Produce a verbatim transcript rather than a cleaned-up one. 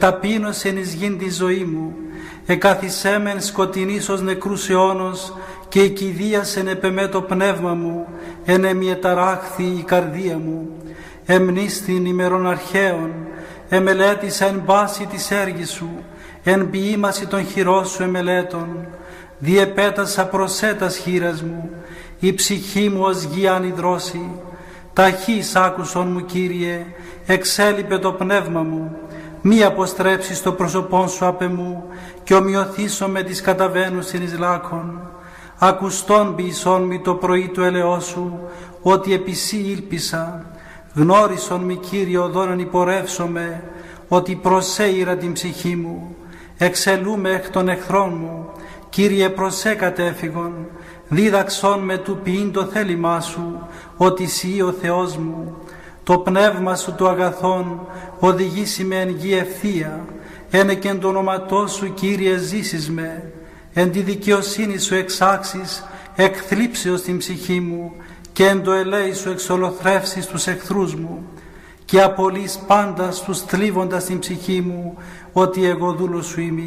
εταπείνωσεν εις γην τη ζωή μου, εκαθισέμεν σκοτεινής ως νεκρούς αιώνος, και εκηδίασεν επεμέ το πνεύμα μου, εν εμιεταράχθη η καρδία μου. Εμνίστην ημερών αρχαίων, εμελέτησα εν πάση της έργης σου, εν ποιήμαση των χειρών σου εμελέτων. Διεπέτασα προσέτας χείρας μου, η ψυχή μου ως γη ανιδρώση. Ταχύς άκουσον μου, Κύριε, εξέλιπε το πνεύμα μου. Μη αποστρέψεις το πρόσωπόν σου απ' εμού, και ομοιωθήσω με τις καταβαίνουσιν εις λάκων. Ακουστόν ποιησόν μη το πρωί του ελεός σου, ότι επί σύ ήλπισα. Γνώρισον μη, Κύριε, οδόν ανυπορεύσομαι, ότι προσέειρα την ψυχή μου. Εξελούμε εκ των εχθρών μου, Κύριε, προσέ κατέφυγον. Δίδαξον με του ποιήν το θέλημά σου, ότι σύ ο Θεός μου. Το πνεύμα σου το αγαθόν οδηγήσει με εν γη ευθεία. Ένεκεν το όνοματό σου, Κύριε, ζήσεις με. Εν τη δικαιοσύνη σου εξάξεις εκ θλίψεως την ψυχή μου, και εν το ελέη σου εξολοθρεύσεις τους εχθρούς μου, και απολύς πάντα στους θλίβοντας την ψυχή μου, ότι εγώ δούλος σου είμαι.